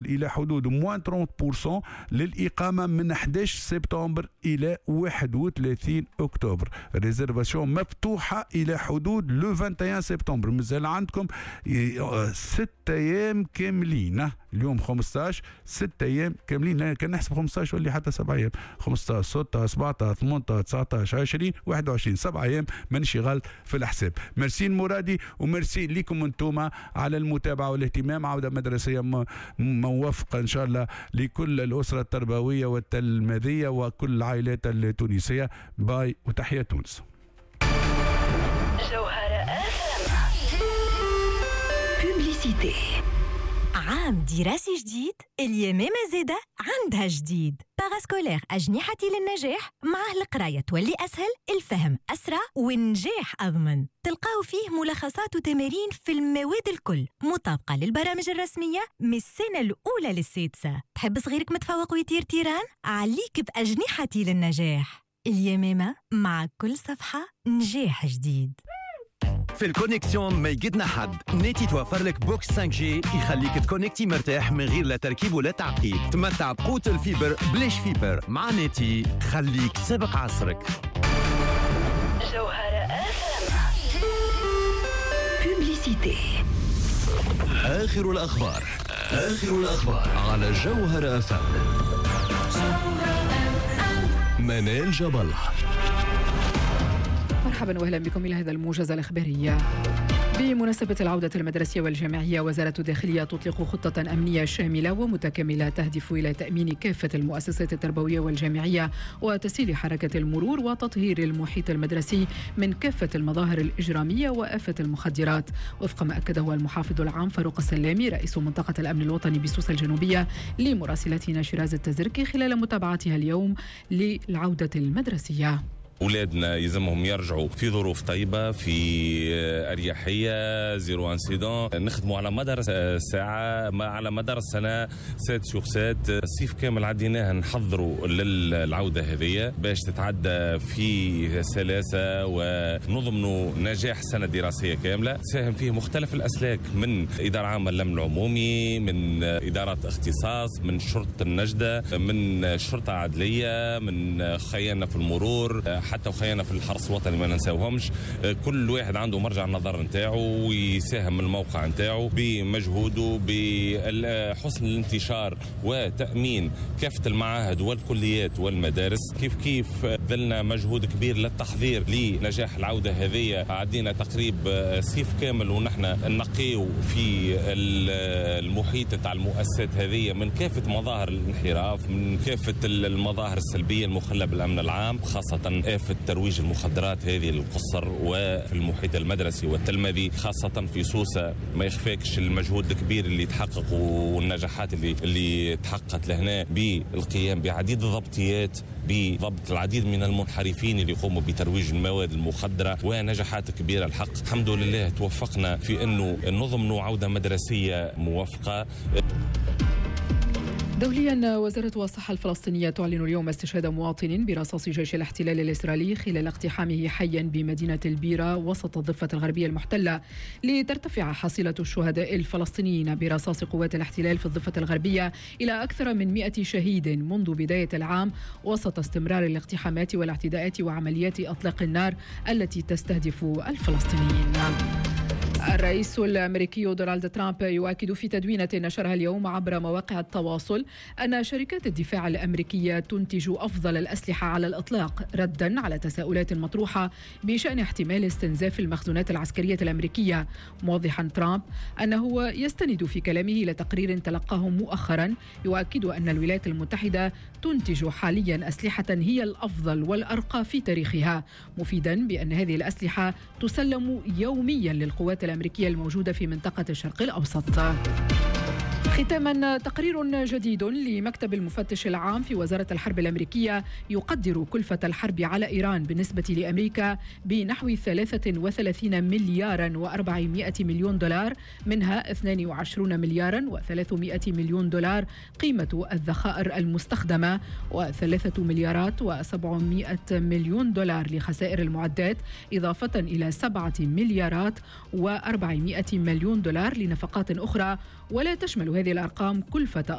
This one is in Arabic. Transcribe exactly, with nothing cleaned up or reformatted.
إلى حدود موان ثلاثين بالمئة للإقامة من أحد عشر سبتمبر إلى واحد وثلاثين أكتوبر. ريزرفاسيون مفتوحة إلى حدود لو واحد وعشرين سبتمبر. مازال عندكم ست أيام كاملين. اليوم خمسطاش، ست أيام كاملين. كان نحسب خمسطاش واللي حتى سبع أيام. خمسطاش، ستة، سبعطاش، ثمانطاش، تسعطاش، عشرين، واحد وعشرين، سبع أيام. مانيش غلط في الحساب. ميرسي مرادي وميرسي لكم انتم على المتابعة والاهتمام. عودة مدرسية موفقة إن شاء الله لكل الأسرة التربوية والتلميذية وكل العائلات التونسية. باي وتحية تونس. جوهرة بوبليسيتي. عام دراسي جديد، اليمامة زادة عندها جديد. باراسكولير أجنحتي للنجاح، معه القراية تولي أسهل، الفهم أسرع والنجاح أضمن. تلقاو فيه ملخصات وتمارين في المواد الكل، مطابقة للبرامج الرسمية من السنة الأولى للسادسة. تحب صغيرك متفوق ويطير تيران؟ عليك بأجنحتي للنجاح. اليمامة، مع كل صفحة نجاح جديد. في الكونيكسيون ما يقدنا حد. نيتي توفر لك بوكس خمسة جي يخليك تكونكتي مرتاح من غير لا تركيب ولا تعقيد. تمتع بقوة الفيبر بلاش فيبر. مع نيتي خليك سابق عصرك. جوهرة بوبليسيتي. آخر الأخبار آخر الأخبار على جوهرة أف أم. منال جبل. مرحبا واهلا بكم الى هذا الموجز الاخباري. بمناسبة العودة المدرسية والجامعية، وزارة الداخلية تطلق خطة أمنية شاملة ومتكاملة تهدف إلى تأمين كافة المؤسسات التربوية والجامعية وتسهيل حركة المرور وتطهير المحيط المدرسي من كافة المظاهر الإجرامية وآفة المخدرات، وفق ما أكده المحافظ العام فاروق السلامي رئيس منطقة الأمن الوطني بسوسة الجنوبية لمراسلتنا شيراز التزركي خلال متابعتها اليوم للعودة المدرسية. أولادنا يلزمهم يرجعوا في ظروف طيبة، في أريحية، زيرو انسيدون. نخدموا على مدار ساعة، ما على مدار السنة سات سوغ سات. الصيف كامل عديناه نحضروا للعودة هذه باش تتعدى في سلاسة ونضمنوا نجاح سنة دراسية كاملة تساهم فيه مختلف الأسلاك، من إدارة عامة الأمن العمومي، من إدارات اختصاص، من شرطة النجدة، من شرطة عدلية، من خيانة في المرور، حتى وخيانا في الحرس الوطني ما ننساوهمش. كل واحد عنده مرجع النظر نتاعو ويساهم من الموقع نتاعو بمجهوده بحسن الانتشار وتأمين كافة المعاهد والكليات والمدارس. كيف كيف بذلنا مجهود كبير للتحضير لنجاح العودة هذه. عدينا تقريب صيف كامل ونحن نقيو في المحيط تاع المؤسسات هذه من كافة مظاهر الانحراف، من كافة المظاهر السلبية المخلة بالأمن العام، خاصة آفة ترويج المخدرات هذه للقصر وفي المحيط المدرسي والتلميذي، خاصة في سوسة. ما يخفاكش المجهود الكبير اللي تحقق والنجاحات اللي اللي تحققت لهنا بالقيام بعديد الضبطيات، بضبط العديد من المنحرفين اللي يقوموا بترويج المواد المخدرة، ونجاحات كبيرة الحق. الحمد لله توفقنا في أنه نضمن عودة مدرسية موفقة. دوليا، وزارة الصحة الفلسطينية تعلن اليوم استشهاد مواطن برصاص جيش الاحتلال الإسرائيلي خلال اقتحامه حيا بمدينة البيرة وسط الضفة الغربية المحتلة، لترتفع حصيلة الشهداء الفلسطينيين برصاص قوات الاحتلال في الضفة الغربية إلى أكثر من مئة شهيد منذ بداية العام، وسط استمرار الاقتحامات والاعتداءات وعمليات أطلاق النار التي تستهدف الفلسطينيين. الرئيس الأمريكي دونالد ترامب يؤكد في تدوينة نشرها اليوم عبر مواقع التواصل أن شركات الدفاع الأمريكية تنتج أفضل الأسلحة على الإطلاق، ردا على تساؤلات مطروحة بشأن احتمال استنزاف المخزونات العسكرية الأمريكية، موضحا ترامب أنه يستند في كلامه إلى تقرير تلقاه مؤخرا يؤكد أن الولايات المتحدة تنتج حاليا أسلحة هي الأفضل والأرقى في تاريخها، مفيدا بأن هذه الأسلحة تسلم يوميا للقوات الأمريكية الموجودة في منطقة الشرق الأوسط. ختاما، تقرير جديد لمكتب المفتش العام في وزارة الحرب الأمريكية يقدر كلفة الحرب على إيران بالنسبة لأمريكا بنحو ثلاثة وثلاثين مليارا وأربعمائة مليون دولار، منها اثنين وعشرين مليارا وثلاثمائة مليون دولار قيمة الذخائر المستخدمة، وثلاثة مليارات وسبعمائة مليون دولار لخسائر المعدات، إضافة إلى سبعة مليارات وأربعمائة مليون دولار لنفقات أخرى. ولا تشمل هذه الأرقام كلفة